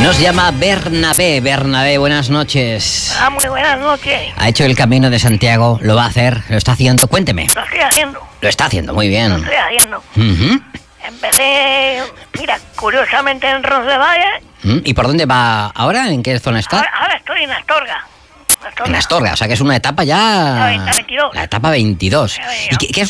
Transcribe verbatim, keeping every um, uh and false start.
Nos llama Bernabé. Bernabé, buenas noches. Ah, muy buenas noches. Ha hecho el Camino de Santiago, lo va a hacer, lo está haciendo. Cuénteme. Lo estoy haciendo. Lo está haciendo, muy bien. Lo estoy haciendo. Uh-huh. Empecé, mira, curiosamente en Roncesvalles. Uh-huh. ¿Y por dónde va ahora? ¿En qué zona está? Ahora, ahora estoy en Astorga. Astorga. En Astorga, o sea que es una etapa ya... La veintidós. La etapa veintidós. Ya veo. ¿Y qué, qué es